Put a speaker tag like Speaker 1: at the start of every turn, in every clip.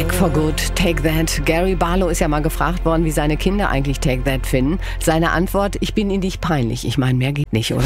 Speaker 1: Back for Good, Take That. Gary Barlow ist ja mal gefragt worden, wie seine Kinder eigentlich Take That finden. Seine Antwort, ich bin ihnen nicht peinlich. Ich meine, mehr geht nicht, oder?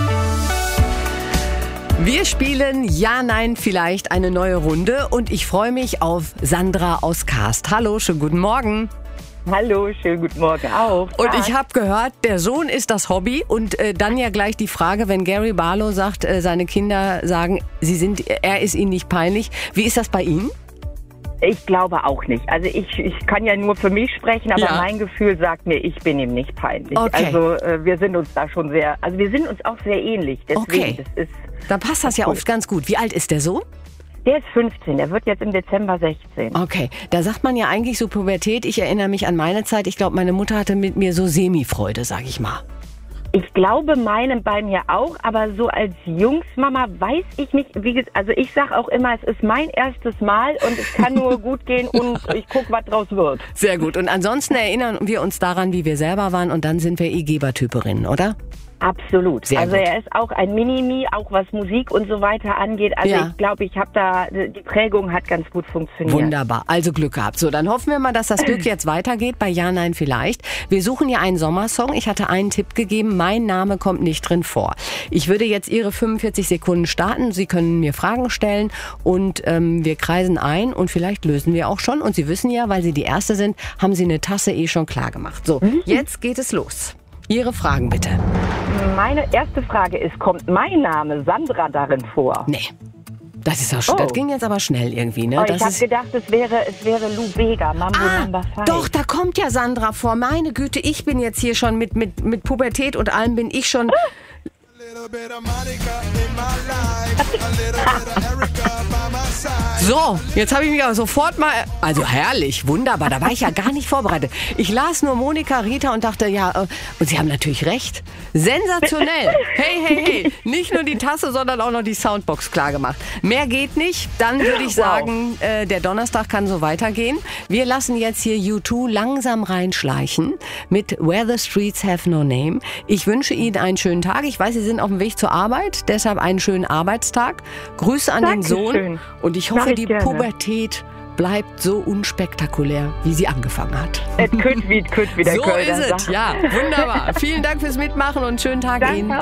Speaker 1: Wir spielen Ja, Nein, vielleicht eine neue Runde und ich freue mich auf Sandra aus Kast. Hallo, schönen guten Morgen.
Speaker 2: Hallo, schönen guten Morgen auch.
Speaker 1: Und ich habe gehört, der Sohn ist das Hobby und dann ja gleich die Frage, wenn Gary Barlow sagt, seine Kinder sagen, er ist ihnen nicht peinlich. Wie ist das bei Ihnen?
Speaker 2: Ich glaube auch nicht. Also ich kann ja nur für mich sprechen, aber
Speaker 1: Ja.
Speaker 2: mein Gefühl sagt mir, ich bin ihm nicht peinlich.
Speaker 1: Okay.
Speaker 2: Also wir sind uns da schon wir sind uns auch sehr ähnlich. Deswegen,
Speaker 1: Okay.
Speaker 2: das ist,
Speaker 1: Dann passt das ja oft ganz gut. Wie alt ist der Sohn?
Speaker 2: der ist 15, der wird jetzt im Dezember 16.
Speaker 1: Okay, da sagt man ja eigentlich so Pubertät. Ich erinnere mich an meine Zeit. Ich glaube, meine Mutter hatte mit mir so Semi-Freude, sag ich mal.
Speaker 2: Ich glaube bei mir auch, aber so als Jungsmama weiß ich nicht, also ich sage auch immer, es ist mein erstes Mal und es kann nur gut gehen und ich gucke, was draus wird.
Speaker 1: Sehr gut. Und ansonsten erinnern wir uns daran, wie wir selber waren und dann sind wir Gebertyperinnen, oder?
Speaker 2: Absolut.
Speaker 1: Sehr
Speaker 2: also
Speaker 1: gut.
Speaker 2: er ist auch ein Mini-Me, auch was Musik und so weiter angeht. Also
Speaker 1: Ja.
Speaker 2: ich glaube, die Prägung hat ganz gut funktioniert.
Speaker 1: Wunderbar, also Glück gehabt. So, dann hoffen wir mal, dass das Glück jetzt weitergeht bei Ja, Nein, vielleicht. Wir suchen ja einen Sommersong. Ich hatte einen Tipp gegeben, mein Name kommt nicht drin vor. Ich würde jetzt Ihre 45 Sekunden starten. Sie können mir Fragen stellen und wir kreisen ein und vielleicht lösen wir auch schon. Und Sie wissen ja, weil Sie die Erste sind, haben Sie eine Tasse schon klar gemacht. So, jetzt geht es los. Ihre Fragen bitte.
Speaker 2: Meine erste Frage ist, kommt mein Name Sandra darin vor?
Speaker 1: Nee. Das ist auch das ging jetzt aber schnell irgendwie, ne?
Speaker 2: Oh,
Speaker 1: Das
Speaker 2: ich habe
Speaker 1: ist
Speaker 2: gedacht, es wäre Lou Bega, Mambo Number 5.
Speaker 1: doch, da kommt ja Sandra vor. Meine Güte, ich bin jetzt hier schon mit Pubertät und allem bin ich schon. So, jetzt habe ich mich aber sofort mal, also herrlich, wunderbar, da war ich ja gar nicht vorbereitet. Ich las nur Monika, Rita und dachte, und Sie haben natürlich recht. Sensationell. Hey, nicht nur die Tasse, sondern auch noch die Soundbox klar gemacht. Mehr geht nicht, dann würde ich sagen, der Donnerstag kann so weitergehen. Wir lassen jetzt hier U2 langsam reinschleichen mit Where the Streets Have No Name. Ich wünsche Ihnen einen schönen Tag. Ich weiß, Sie sind auf dem Weg zur Arbeit, deshalb einen schönen Arbeitstag. Grüße an den Sohn
Speaker 2: Dankeschön.
Speaker 1: und ich
Speaker 2: Mach
Speaker 1: hoffe,
Speaker 2: ich
Speaker 1: die
Speaker 2: gerne.
Speaker 1: Pubertät bleibt so unspektakulär, wie sie angefangen hat.
Speaker 2: Et kütt wie der
Speaker 1: So
Speaker 2: Kölner
Speaker 1: ist es,
Speaker 2: sagt.
Speaker 1: ja, wunderbar. Vielen Dank fürs Mitmachen und schönen Tag
Speaker 2: Danke
Speaker 1: Ihnen.